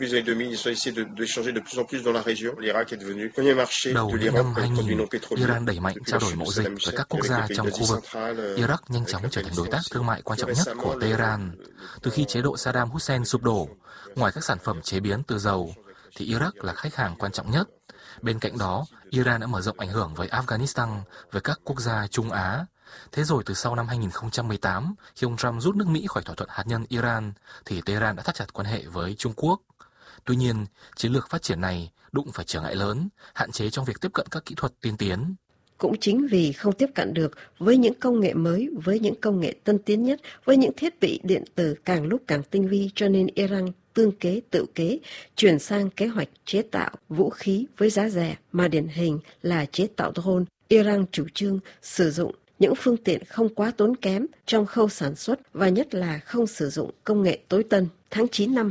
D: Đầu những năm 2000, Iran đẩy mạnh trao đổi mậu dịch với các quốc gia trong khu vực. Iraq nhanh chóng trở thành đối tác thương mại quan trọng nhất của Tehran. Từ khi chế độ Saddam Hussein sụp đổ, ngoài các sản phẩm chế biến từ dầu, thì Iraq là khách hàng quan trọng nhất. Bên cạnh đó, Iran đã mở rộng ảnh hưởng với Afghanistan, với các quốc gia Trung Á. Thế rồi từ sau năm 2018, khi ông Trump rút nước Mỹ khỏi thỏa thuận hạt nhân Iran, thì Tehran đã thắt chặt quan hệ với Trung Quốc. Tuy nhiên, chiến lược phát triển này đụng phải trở ngại lớn, hạn chế trong việc tiếp cận các kỹ thuật tiên tiến.
I: Cũng chính vì không tiếp cận được với những công nghệ mới, với những công nghệ tân tiến nhất, với những thiết bị điện tử càng lúc càng tinh vi, cho nên Iran tương kế tự kế, chuyển sang kế hoạch chế tạo vũ khí với giá rẻ mà điển hình là chế tạo drone. Iran chủ trương sử dụng những phương tiện không quá tốn kém trong khâu sản xuất và nhất là không sử dụng công nghệ tối tân. Tháng 9 năm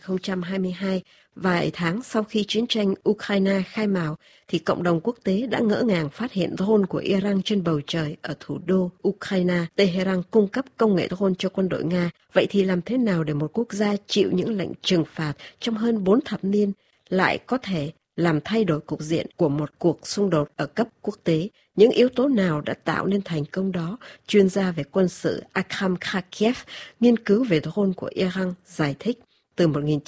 I: 2022, vài tháng sau khi chiến tranh Ukraine khai mào, thì cộng đồng quốc tế đã ngỡ ngàng phát hiện drone của Iran trên bầu trời ở thủ đô Ukraine. Tehran cung cấp công nghệ drone cho quân đội Nga. Vậy thì làm thế nào để một quốc gia chịu những lệnh trừng phạt trong hơn 4 thập niên lại có thể làm thay đổi cục diện của một cuộc xung đột ở cấp quốc tế? Những yếu tố nào đã tạo nên thành công đó? Chuyên gia về quân sự Akram Krakiev, nghiên cứu về drone của Iran, giải thích. Từ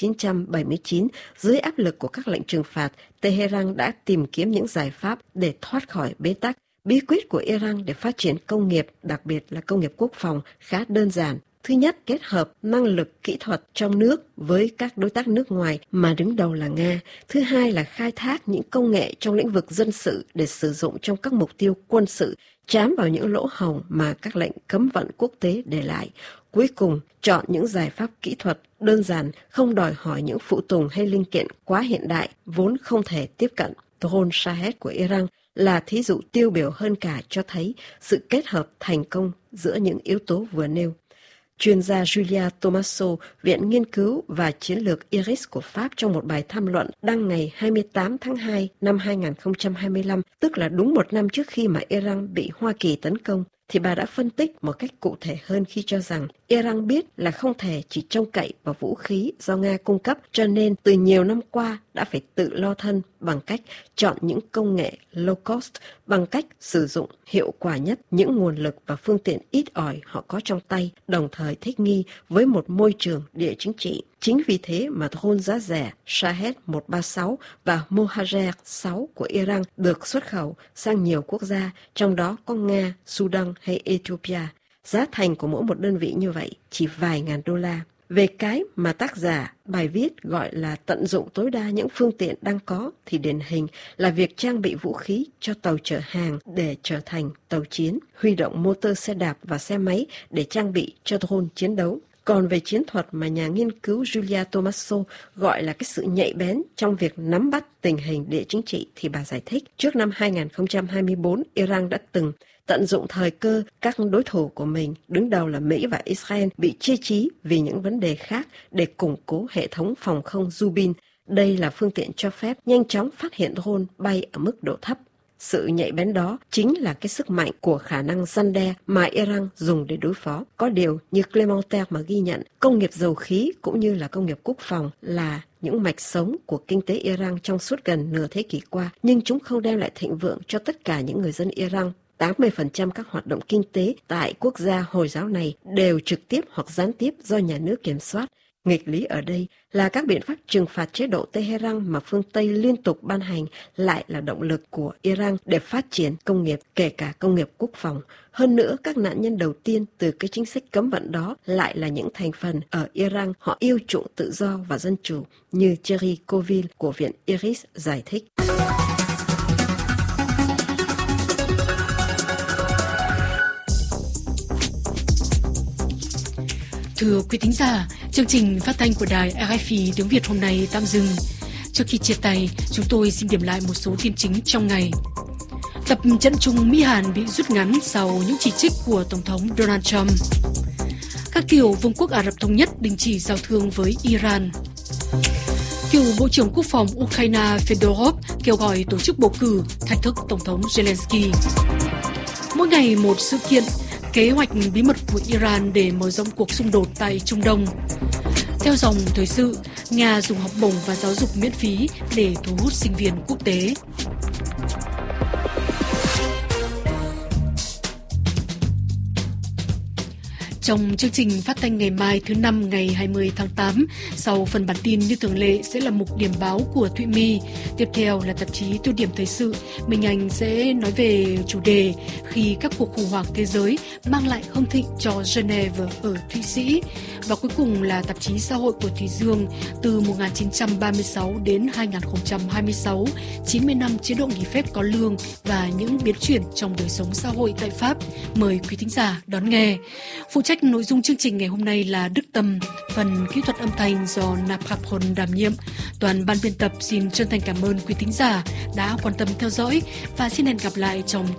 I: 1979, dưới áp lực của các lệnh trừng phạt, Tehran đã tìm kiếm những giải pháp để thoát khỏi bế tắc. Bí quyết của Iran để phát triển công nghiệp, đặc biệt là công nghiệp quốc phòng, khá đơn giản. Thứ nhất, kết hợp năng lực kỹ thuật trong nước với các đối tác nước ngoài mà đứng đầu là Nga. Thứ hai là khai thác những công nghệ trong lĩnh vực dân sự để sử dụng trong các mục tiêu quân sự, trám vào những lỗ hổng mà các lệnh cấm vận quốc tế để lại. Cuối cùng, chọn những giải pháp kỹ thuật đơn giản, không đòi hỏi những phụ tùng hay linh kiện quá hiện đại, vốn không thể tiếp cận. Drone Shahed của Iran là thí dụ tiêu biểu hơn cả cho thấy sự kết hợp thành công giữa những yếu tố vừa nêu. Chuyên gia Julia Tomaso, Viện Nghiên cứu và Chiến lược IRIS của Pháp trong một bài tham luận đăng ngày 28 tháng 2 năm 2025, tức là đúng một năm trước khi mà Iran bị Hoa Kỳ tấn công, thì bà đã phân tích một cách cụ thể hơn khi cho rằng Iran biết là không thể chỉ trông cậy vào vũ khí do Nga cung cấp, cho nên từ nhiều năm qua đã phải tự lo thân bằng cách chọn những công nghệ low cost, bằng cách sử dụng hiệu quả nhất những nguồn lực và phương tiện ít ỏi họ có trong tay, đồng thời thích nghi với một môi trường địa chính trị. Chính vì thế mà drone giá rẻ Shahed 136 và Mohajer 6 của Iran được xuất khẩu sang nhiều quốc gia, trong đó có Nga, Sudan hay Ethiopia. Giá thành của mỗi một đơn vị như vậy chỉ vài ngàn đô la. Về cái mà tác giả bài viết gọi là tận dụng tối đa những phương tiện đang có thì điển hình là việc trang bị vũ khí cho tàu chở hàng để trở thành tàu chiến, huy động motor xe đạp và xe máy để trang bị cho drone chiến đấu. Còn về chiến thuật mà nhà nghiên cứu Julia Tomaso gọi là cái sự nhạy bén trong việc nắm bắt tình hình địa chính trị thì bà giải thích, trước năm 2024, Iran đã từng tận dụng thời cơ các đối thủ của mình, đứng đầu là Mỹ và Israel, bị chia trí vì những vấn đề khác để củng cố hệ thống phòng không Zubin. Đây là phương tiện cho phép nhanh chóng phát hiện drone bay ở mức độ thấp. Sự nhạy bén đó chính là cái sức mạnh của khả năng răn đe mà Iran dùng để đối phó. Có điều như Clémentaire mà ghi nhận, công nghiệp dầu khí cũng như là công nghiệp quốc phòng là những mạch sống của kinh tế Iran trong suốt gần nửa thế kỷ qua, nhưng chúng không đem lại thịnh vượng cho tất cả những người dân Iran. 80% các hoạt động kinh tế tại quốc gia Hồi giáo này đều trực tiếp hoặc gián tiếp do nhà nước kiểm soát. Nghịch lý ở đây là các biện pháp trừng phạt chế độ Tehran mà phương Tây liên tục ban hành lại là động lực của Iran để phát triển công nghiệp, kể cả công nghiệp quốc phòng. Hơn nữa, các nạn nhân đầu tiên từ cái chính sách cấm vận đó lại là những thành phần ở Iran họ yêu chuộng tự do và dân chủ, như Thierry Coville của Viện IRIS giải thích.
B: Thưa quý thính giả, chương trình phát thanh của đài RFI tiếng Việt hôm nay tạm dừng. Trước khi chia tay, chúng tôi xin điểm lại một số tin chính trong ngày. Tập trận chung Mỹ-Hàn bị rút ngắn sau những chỉ trích của Tổng thống Donald Trump. Các kiểu Vương quốc Ả Rập Thống Nhất đình chỉ giao thương với Iran. Cựu Bộ trưởng Quốc phòng Ukraine Fedorov kêu gọi tổ chức bầu cử thách thức Tổng thống Zelensky. Mỗi ngày một sự kiện, kế hoạch bí mật của Iran để mở rộng cuộc xung đột tại Trung Đông. Theo dòng thời sự, Nga dùng học bổng và giáo dục miễn phí để thu hút sinh viên quốc tế. Trong chương trình phát thanh ngày mai thứ Năm ngày 20 tháng 8, sau phần bản tin như thường lệ sẽ là mục điểm báo của Thụy My. Tiếp theo là tạp chí Tiêu điểm thời sự. Minh Anh sẽ nói về chủ đề khi các cuộc khủng hoảng thế giới mang lại hưng thịnh cho Geneva ở Thụy Sĩ. Và cuối cùng là tạp chí xã hội của Thủy Dương từ 1936 đến 2026, 90 năm chế độ nghỉ phép có lương và những biến chuyển trong đời sống xã hội tại Pháp. Mời quý thính giả đón nghe. Phụ trách nội dung chương trình ngày hôm nay là Đức Tâm, phần kỹ thuật âm thanh do Naprapron đảm nhiệm. Toàn ban biên tập xin chân thành cảm ơn quý thính giả đã quan tâm theo dõi và xin hẹn gặp lại trong